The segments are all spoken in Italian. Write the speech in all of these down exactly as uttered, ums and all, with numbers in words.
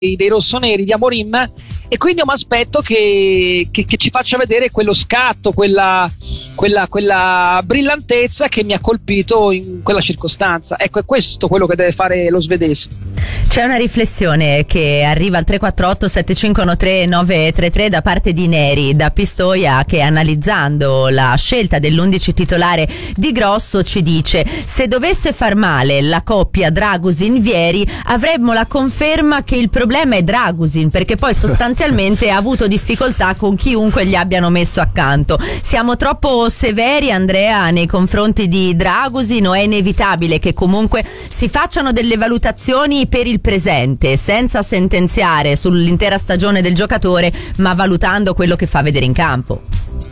dei rossoneri di Amorim, e quindi io mi aspetto che, che, che ci faccia vedere quello scatto, quella, quella, quella brillantezza che mi ha colpito in quella circostanza. Ecco, è questo quello che deve fare lo svedese. C'è una riflessione che arriva al tre quattro otto sette cinque uno tre nove tre tre da parte di Neri da Pistoia, che analizzando la scelta dell'undici titolare di Grosso ci dice: se dovesse far male la coppia Dragusin-Vieri avremmo la conferma che il problema è Dragusin, perché poi sostanzialmente ha avuto difficoltà con chiunque gli abbiano messo accanto. Siamo troppo severi, Andrea, nei confronti di Dragusin, o è inevitabile che comunque si facciano delle valutazioni per il presente senza sentenziare sull'intera stagione del giocatore, ma valutando quello che fa vedere in campo?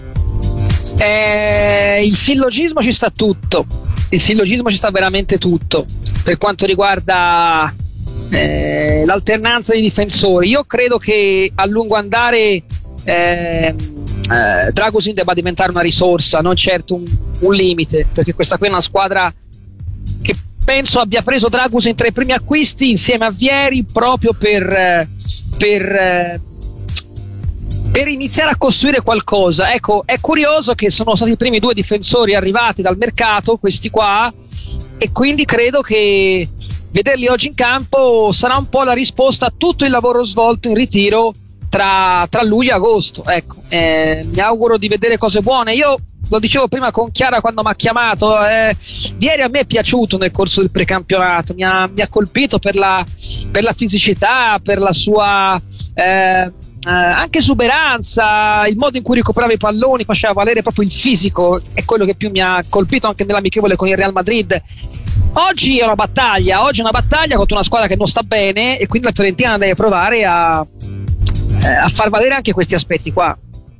Eh, il sillogismo ci sta tutto, il sillogismo ci sta veramente tutto per quanto riguarda eh, l'alternanza di difensori. Io credo che a lungo andare eh, eh, Dragusin debba diventare una risorsa, non certo un, un limite, perché questa qui è una squadra che penso abbia preso Dragusin tra i primi acquisti insieme a Vieri proprio per, per, per iniziare a costruire qualcosa. Ecco, è curioso che sono stati i primi due difensori arrivati dal mercato, questi qua, e quindi credo che vederli oggi in campo sarà un po' la risposta a tutto il lavoro svolto in ritiro tra, tra luglio e agosto. Ecco, eh, mi auguro di vedere cose buone. Io lo dicevo prima con Chiara quando mi ha chiamato, eh, ieri a me è piaciuto nel corso del precampionato, mi ha, mi ha colpito per la, per la fisicità, per la sua eh, eh, anche esuberanza, il modo in cui recuperava i palloni, faceva valere proprio il fisico, è quello che più mi ha colpito anche nell'amichevole con il Real Madrid. Oggi è una battaglia, oggi è una battaglia contro una squadra che non sta bene, e quindi la Fiorentina deve provare a, eh, a far valere anche questi aspetti qua.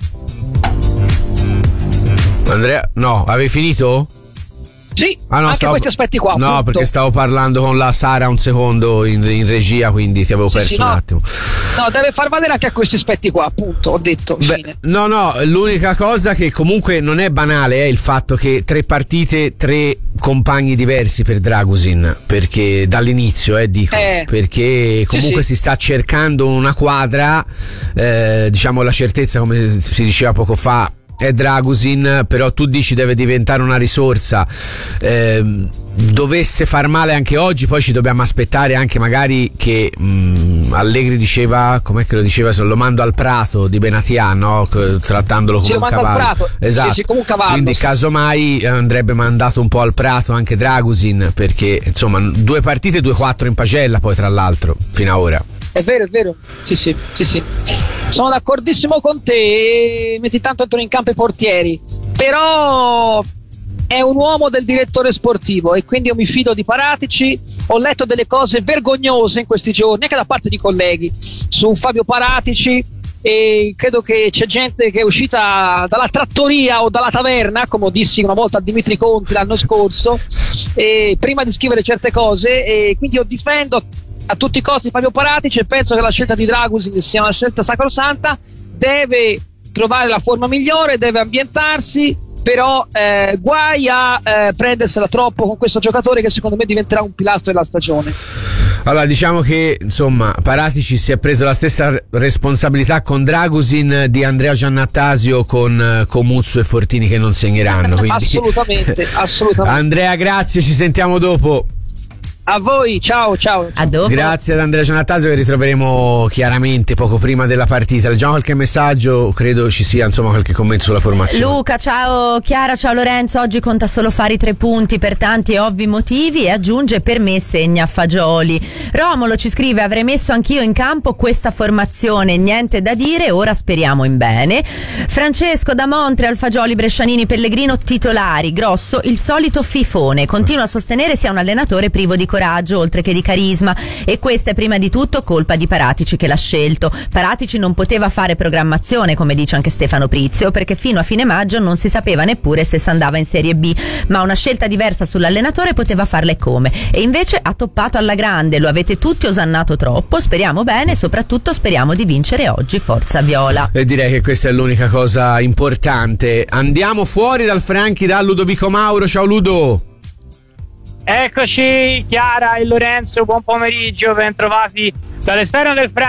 Andrea, no, avevi finito? Sì, ah, no, anche stavo, questi aspetti qua. No, appunto. Perché stavo parlando con la Sara un secondo in, in regia, quindi ti avevo sì, perso sì, un no, attimo. No, deve far valere anche a questi aspetti qua, appunto, ho detto. Beh, fine. No, no, l'unica cosa che comunque non è banale è il fatto che tre partite, tre compagni diversi per Dragusin, perché dall'inizio, eh, dico, eh, perché comunque sì, sì. si sta cercando una quadra, eh, diciamo la certezza, come si diceva poco fa, è Dragusin, però tu dici deve diventare una risorsa. Eh, dovesse far male anche oggi, poi ci dobbiamo aspettare anche magari che mh, Allegri diceva, com'è che lo diceva, se lo mando al prato di Benatia, no? Trattandolo come sì, un cavallo, esatto, sì, sì, come un cavallo, quindi sì, casomai andrebbe mandato un po' al prato anche Dragusin, perché insomma due partite, due quattro in pagella poi tra l'altro fino ad ora. È vero, è vero, sì sì, sì, sì. Sono d'accordissimo con te, metti tanto entrano in campo i portieri, però è un uomo del direttore sportivo e quindi io mi fido di Paratici. Ho letto delle cose vergognose in questi giorni, anche da parte di colleghi, su Fabio Paratici, e credo che c'è gente che è uscita dalla trattoria o dalla taverna, come dissi una volta a Dimitri Conti l'anno scorso, e prima di scrivere certe cose, e quindi io difendo a tutti i costi Fabio Paratici e penso che la scelta di Dragusin sia una scelta sacrosanta. Deve trovare la forma migliore, deve ambientarsi, però eh, guai a eh, prendersela troppo con questo giocatore che secondo me diventerà un pilastro della stagione. Allora, diciamo che insomma Paratici si è preso la stessa responsabilità con Dragusin di Andrea Giannattasio con Comuzzo e Fortini che non segneranno, quindi... assolutamente, assolutamente. Andrea, grazie, ci sentiamo dopo. A voi, ciao, ciao. A dopo. Grazie ad Andrea Giannattasio, che ritroveremo chiaramente poco prima della partita. Leggiamo qualche messaggio, credo ci sia insomma qualche commento sulla formazione. Luca, ciao Chiara, ciao Lorenzo. Oggi conta solo fare i tre punti per tanti e ovvi motivi, e aggiunge: per me segna Fagioli. Romolo ci scrive: avrei messo anch'io in campo questa formazione, niente da dire, ora speriamo in bene. Francesco da Montreal: Fagioli, Brescianini, Pellegrino titolari. Grosso il solito fifone, continua a sostenere sia un allenatore privo di coraggio oltre che di carisma, e questa è prima di tutto colpa di Paratici che l'ha scelto. Paratici non poteva fare programmazione, come dice anche Stefano Prizio, perché fino a fine maggio non si sapeva neppure se si andava in Serie B, ma una scelta diversa sull'allenatore poteva farla, e come, e invece ha toppato alla grande. Lo avete tutti osannato troppo, speriamo bene e soprattutto speriamo di vincere oggi, forza viola. E direi che questa è l'unica cosa importante. Andiamo fuori dal Franchi, da Ludovico Mauro. Ciao Ludo. Eccoci Chiara e Lorenzo, buon pomeriggio, ben trovati dall'esterno del Fra